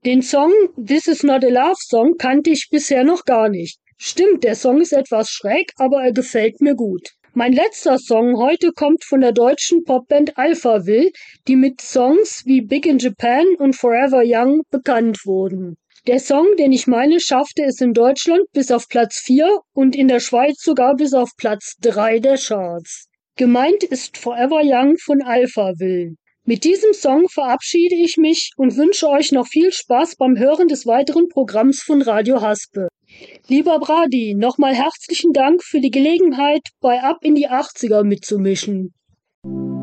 Den Song This Is Not a Love Song kannte ich bisher noch gar nicht. Stimmt, der Song ist etwas schräg, aber er gefällt mir gut. Mein letzter Song heute kommt von der deutschen Popband Alphaville, die mit Songs wie Big in Japan und Forever Young bekannt wurden. Der Song, den ich meine, schaffte es in Deutschland bis auf Platz 4 und in der Schweiz sogar bis auf Platz 3 der Charts. Gemeint ist Forever Young von Alphaville. Mit diesem Song verabschiede ich mich und wünsche euch noch viel Spaß beim Hören des weiteren Programms von Radio Haspe. Lieber Brady, nochmal herzlichen Dank für die Gelegenheit, bei Ab in die 80er mitzumischen.